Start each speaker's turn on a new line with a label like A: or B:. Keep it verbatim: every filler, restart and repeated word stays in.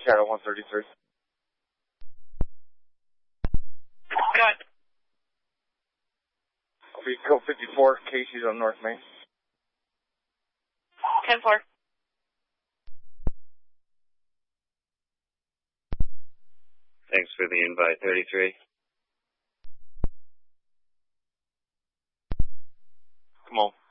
A: Shadow one thirty-three.
B: Go ahead.
A: I'll be code fifty-four, Casey's on North Main.
B: ten four.
C: Thanks for the invite, thirty-three.
A: Come on.